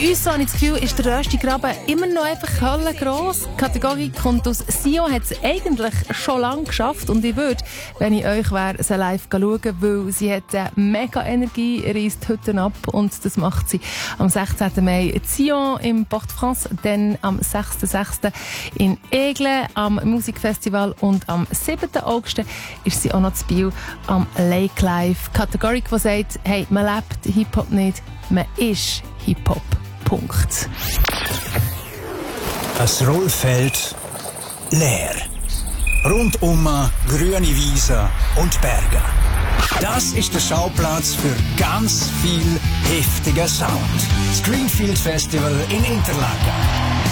Bei uns, so habe ich das Gefühl, ist der Röstigraben immer noch einfach höllengross. Die Kategorie kommt aus Sion, hat es eigentlich schon lange geschafft. Und ich würde, wenn ich euch wäre, sie live schauen, weil sie hat mega Energie, reist heute ab. Und das macht sie am 16. Mai in Sion im Port de France, dann am 6.6. in Aigle am Musikfestival und am 7. August ist sie auch noch zu Biel am Lake Live. Kategorie, die sagt, hey, man lebt Hip-Hop nicht, man ist Hip-Hop. Punkt. Das Rollfeld leer. Rundum grüne Wiesen und Berge. Das ist der Schauplatz für ganz viel heftiger Sound. Das Greenfield Festival in Interlaken.